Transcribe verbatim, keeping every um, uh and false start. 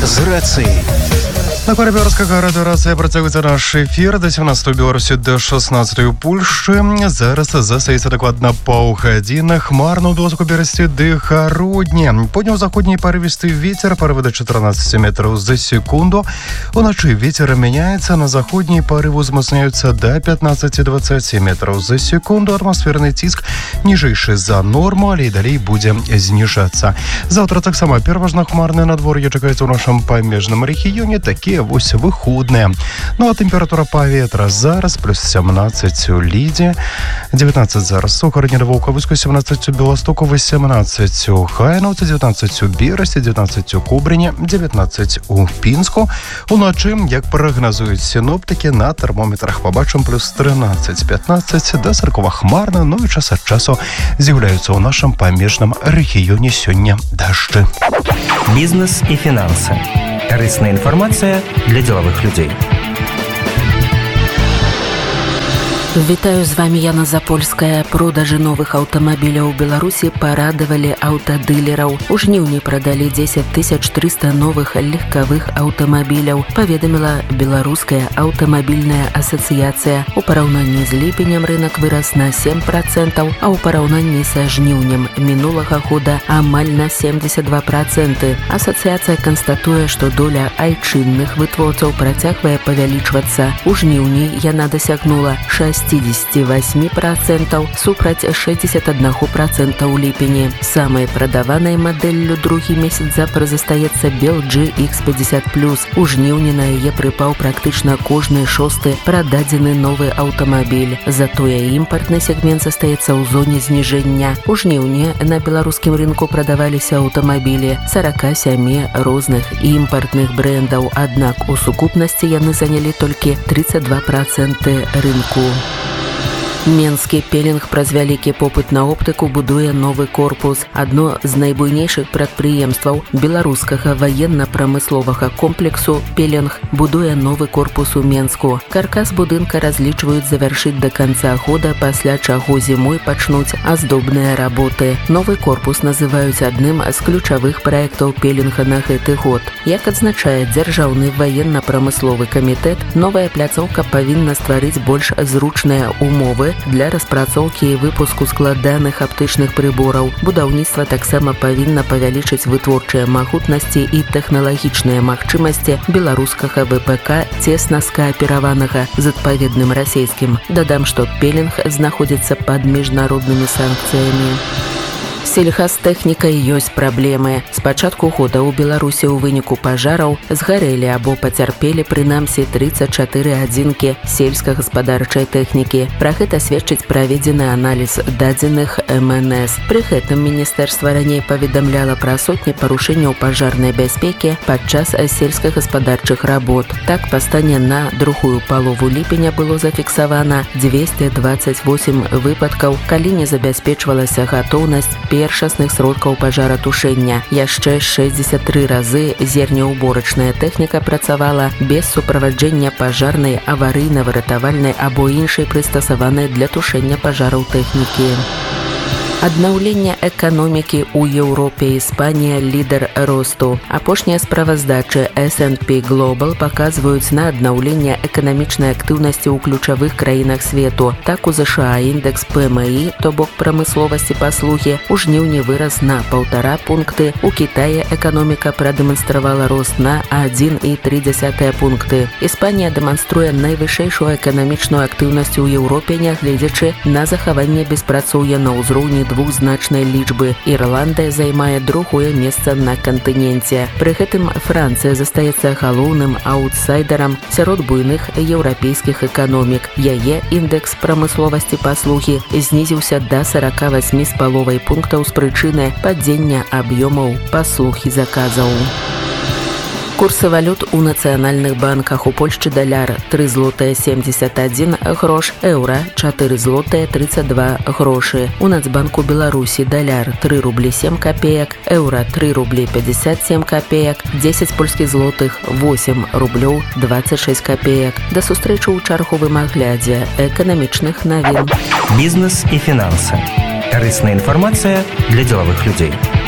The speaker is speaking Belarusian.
з рацыяй. На хвалі беларускага радыёрацыя працягваецца наш эфір да сямнаццатай Беларусі, да шаснаццатай у Польшчы. Зараз застаецца дакладна паўгадзіны. Хмарна ў доску берасці ды гародні. Паўднёва-заходні парывісты вецер, парывы да чатырнаццаці метраў за секунду. Уначы вецер мяняецца, на заходні парывы узмацняюцца да пятнаццаці-дваццаці метраў за секунду. Атмасферны ціск ніжэйшы за норму, але і далей будзе зніжацца. Заўтра таксама пераважна хмарнае надвор'е чакаецца ў нашым памежным рэгіёне, такі вось выходныя. Ну а тэмпература паветра зараз плюс сямнаццаць у Лідзе, дзевятнаццаць зараз у Гарадні-Ваўкавыску, сямнаццаць у Беластоку, васемнаццаць у Хайнаўцы, дзевятнаццаць у Берасці, дзевятнаццаць у Кобрыні, дзевятнаццаць у Пінску. Уначы, як прагназуюць сіноптыкі, на тэрмометрах пабачым плюс трынаццаць-пятнаццаць, да саркова хмарна, ну і час ад часу з'яўляюцца ў нашым памежным рэгіёне сёння дажджы. Бізнес і фінансы. Карысная інфармацыя для дзелавых людзей. Вітаю, з вами Яна Запольская. Продажы новых аўтамабіляў у Беларусі парадавалі аўтадылераў. У жніўні прадалі дзесяць тысяч трыста новых легкавых аўтамабіляў, паведаміла Беларуская аўтамабільная асацыяцыя. У параўнанні з ліпенем рынак вырас на сем працэнтаў, а ў параўнанні са жніўнем мінулага года амаль на семьдесят два працэнты. Асацыяцыя канстатуе, што доля айчынных вытворцаў працягвае павялічвацца. У жніўні яна дасягнула шэсць восемь процентов супраць шестьдесят один процент у ліпені. Самай прадаванай мадэллю другі месяц запар застаецца Бел джи ікс пятьдесят плюс. У жніўні на яе прыпаў практычна кожны шосты прададзены новы аўтамабіль. Затое імпартны сегмент застаецца ў зоне зніжэння. У жніўні на беларускім рынку прадаваліся аўтамабілі сорок семь розных імпартных брэндаў, аднак у сукупнасці яны занялі толькі тридцать два процента рынку. Менскі пелінг праз вялікі попыт на оптыку будуе новы корпус. Адно з найбуйнейшых прадпрыемстваў беларускага ваенна-прамысловага комплексу «Пелінг» будуе новы корпус у Менску. Каркас будынка разлічваюць завяршыць да канца года, пасля чаго зімой пачнуць аздобныя работы. Новы корпус называюць адным з ключавых праектаў «Пелінга» на гэты год. Як адзначае дзяржаўны ваенна-прамысловы камітэт, новая пляцоўка павінна стварыць больш зручныя умовы для распрацоўкі і выпуску складаных аптычных прыбораў. Будаўніцтва таксама павінна павялічыць вытворчыя магутнасці і тэхналагічныя магчымасці беларускага вэ пэ ка, цесна скаапераванага з адпаведным расейскім. Дадам, што «Пелінг» знаходзіцца пад міжнароднымі санкцыямі. Сельхазтэхнікай ёсць праблемы. З пачатку года ў Беларусі ў выніку пажараў згарэлі або пацярпелі прынамсі тридцать чатыры адзінкі сельскагаспадарчай тэхнікі. Пра гэта сведчыць праведзены аналіз дадзеных эм эн эс. Пры гэтым міністэрства раней паведамляла пра сотні парушэнняў пажарнай бяспекі падчас сельскагаспадарчых работ. Так, па стане на другую палову ліпеня было зафіксавана двести двадцать восемь выпадкаў, калі не забяспечвалася гатоўнасць першасных сродкаў пажаратушэння. Яшчэ шэсцьдзесят тры разы зернеўборачная тэхніка працавала без суправаджэння пажарнай, аварыйна-выратавальнай або іншай прыстасаванай для тушэння пажараў тэхнікі. Аднаўленне эканомікі ў Еўропе. Іспанія лідар росту. Апошнія справаздачы эс энд пі Global паказваюць на аднаўленне эканамічнай актыўнасці ў ключавых краінах свету. Так, у ЗША індекс пэ эм і, то бок прамысловасці паслугі, у жніўні вырас на паўтара пункты. У Кітаі эканоміка прадэманстравала рост на адзін і тры дзесятых пункты. Іспанія дэманструе найвышэйшую эканамічную актыўнасць у Еўропе, нягледзячы на захаванне беспрацоўя на ўзроўні двухзначнай лічбы. Ірландыя займае другое месца на кантыненце. Пры гэтым Францыя застаецца галоўным аўтсайдерам сярод буйных еўрапейскіх эканомік. Яе індекс прамысловасці паслугі знізіўся да сорок восемь з паловай пунктаў з прычыны падзення аб'ёмаў паслуг і заказаў. Курсы валют у нацыянальных банках. У Польшчы даляр тры злотыя семьдесят один грош, еўра чатыры злотыя тридцать два грошы. У Нацбанку Беларусі даляр тры рублі сем копеек, еўра тры рублі пятьдесят семь копеек, дзесяць польскіх злотых восемь рублёў двадцать шесть копеек. Да сустрэчы ў чарговым аглядзе эканамічных навін. Бізнес і фінансы. Карысная інфармацыя для дзелавых людзей.